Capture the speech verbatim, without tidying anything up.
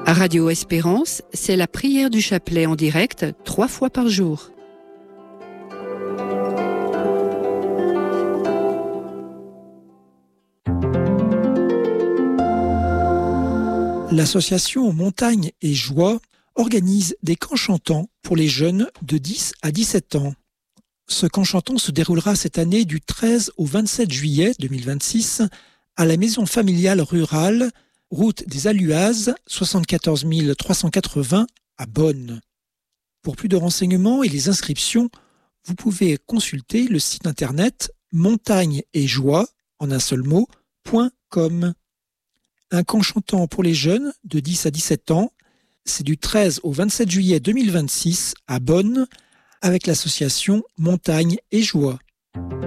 À Radio Espérance, c'est la prière du chapelet en direct, trois fois par jour. L'association Montagne et Joie organise des camps chantants pour les jeunes de dix à dix-sept ans. Ce camp chantant se déroulera cette année du treize au vingt-sept juillet deux mille vingt-six à la maison familiale rurale, route des Aluazes, soixante-quatorze mille trois cent quatre-vingts à Bonn. Pour plus de renseignements et les inscriptions, vous pouvez consulter le site internet montagne et joie en un seul mot, .com. Un camp chantant pour les jeunes de dix à dix-sept ans, c'est du treize au vingt-sept juillet deux mille vingt-six à Bonn avec l'association Montagne et Joie.